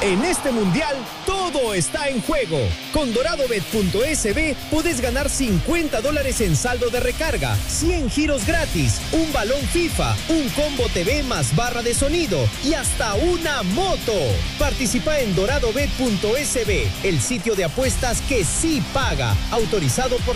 En este mundial, todo está en juego. Con doradobet.sb puedes ganar $50 en saldo de recarga, 100 giros gratis, un balón FIFA, un combo TV más barra de sonido y hasta una moto. Participa en doradobet.sb, el sitio de apuestas que sí paga, autorizado por